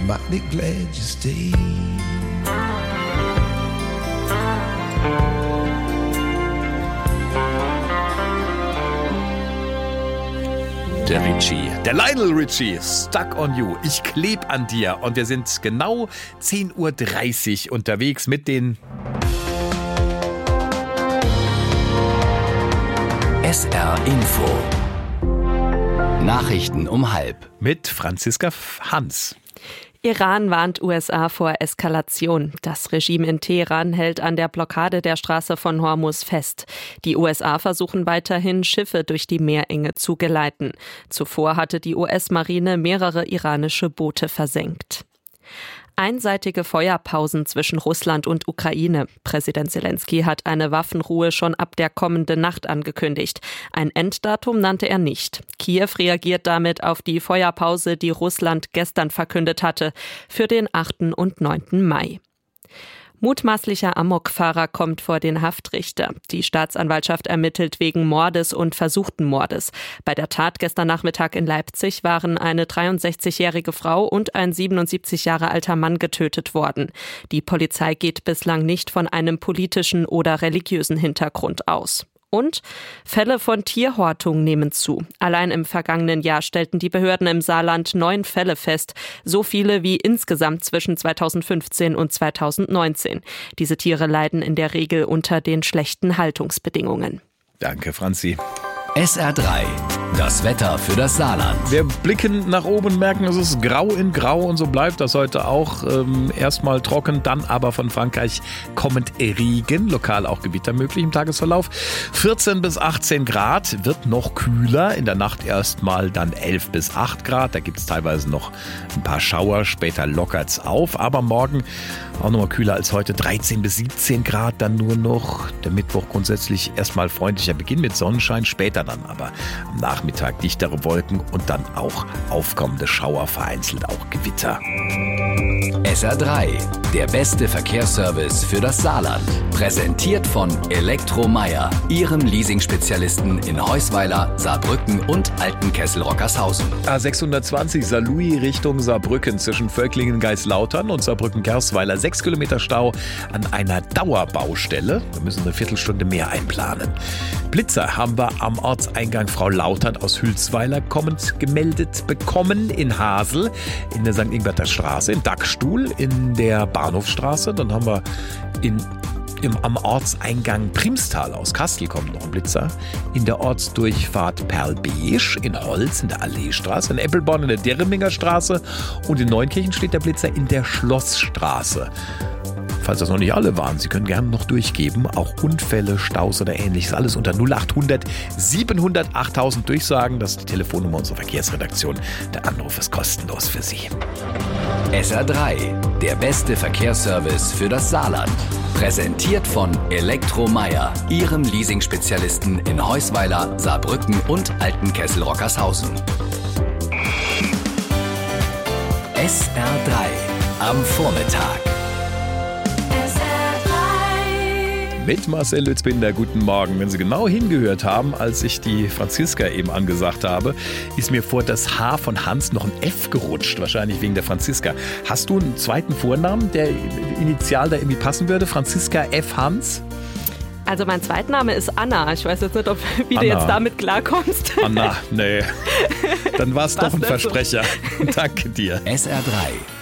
mighty glad you stayed. Der Richie, der Lionel Richie, Stuck on You. Ich kleb an dir. Und wir sind genau 10.30 Uhr unterwegs mit den SR Info. Nachrichten um halb. Mit Franziska Hans. Iran warnt USA vor Eskalation. Das Regime in Teheran hält an der Blockade der Straße von Hormuz fest. Die USA versuchen weiterhin, Schiffe durch die Meerenge zu geleiten. Zuvor hatte die US-Marine mehrere iranische Boote versenkt. Einseitige Feuerpausen zwischen Russland und Ukraine. Präsident Zelensky hat eine Waffenruhe schon ab der kommenden Nacht angekündigt. Ein Enddatum nannte er nicht. Kiew reagiert damit auf die Feuerpause, die Russland gestern verkündet hatte, für den 8. und 9. Mai. Mutmaßlicher Amokfahrer kommt vor den Haftrichter. Die Staatsanwaltschaft ermittelt wegen Mordes und versuchten Mordes. Bei der Tat gestern Nachmittag in Leipzig waren eine 63-jährige Frau und ein 77 Jahre alter Mann getötet worden. Die Polizei geht bislang nicht von einem politischen oder religiösen Hintergrund aus. Und Fälle von Tierhortung nehmen zu. Allein im vergangenen Jahr stellten die Behörden im Saarland 9 Fälle fest. So viele wie insgesamt zwischen 2015 und 2019. Diese Tiere leiden in der Regel unter den schlechten Haltungsbedingungen. Danke, Franzi. SR3, das Wetter für das Saarland. Wir blicken nach oben und merken, es ist grau in grau und so bleibt das heute auch. Erstmal trocken, dann aber von Frankreich kommend Regen, lokal auch Gewitter möglich im Tagesverlauf. 14 bis 18 Grad, wird noch kühler, in der Nacht erstmal dann 11 bis 8 Grad. Da gibt es teilweise noch ein paar Schauer, später lockert es auf. Aber morgen auch nochmal kühler als heute, 13 bis 17 Grad, dann nur noch der Mittwoch grundsätzlich erstmal freundlicher Beginn mit Sonnenschein, später dann aber am Nachmittag dichtere Wolken und dann auch aufkommende Schauer, vereinzelt auch Gewitter. SR3, der beste Verkehrsservice für das Saarland. Präsentiert von Elektromeier, Ihrem Leasing-Spezialisten in Heusweiler, Saarbrücken und Altenkessel-Rockershausen. A620 Saarlouis Richtung Saarbrücken zwischen Völklingen-Geislautern und Saarbrücken-Gersweiler. 6 Kilometer Stau an einer Dauerbaustelle. Wir müssen eine Viertelstunde mehr einplanen. Blitzer haben wir am Ortseingang Frau Lautern aus Hülsweiler kommend gemeldet bekommen in Hasel, in der St. Ingberter Straße, im Dachstuhl, in der Bahnhofstraße. Dann haben wir am Ortseingang Primstal aus Kastel kommt noch ein Blitzer. In der Ortsdurchfahrt Perlbeesch, in Holz, in der Alleestraße, in Eppelborn, in der Derreminger Straße und in Neunkirchen steht der Blitzer in der Schlossstraße. Falls das noch nicht alle waren, Sie können gerne noch durchgeben. Auch Unfälle, Staus oder ähnliches. Alles unter 0800 700 8000 durchsagen. Das ist die Telefonnummer unserer Verkehrsredaktion. Der Anruf ist kostenlos für Sie. SR3, der beste Verkehrsservice für das Saarland. Präsentiert von Elektromeier, Ihrem Leasing-Spezialisten in Heusweiler, Saarbrücken und Altenkessel-Rockershausen. SR3 am Vormittag. Mit Marcel Lützbinder, guten Morgen. Wenn Sie genau hingehört haben, als ich die Franziska eben angesagt habe, ist mir vor das H von Hans noch ein F gerutscht, wahrscheinlich wegen der Franziska. Hast du einen zweiten Vornamen, der initial da irgendwie passen würde? Franziska F. Hans? Also mein Zweitname ist Anna. Ich weiß jetzt nicht, wie du jetzt damit klarkommst. Anna, nee. Dann war es doch ein Versprecher. So. Danke dir. SR3.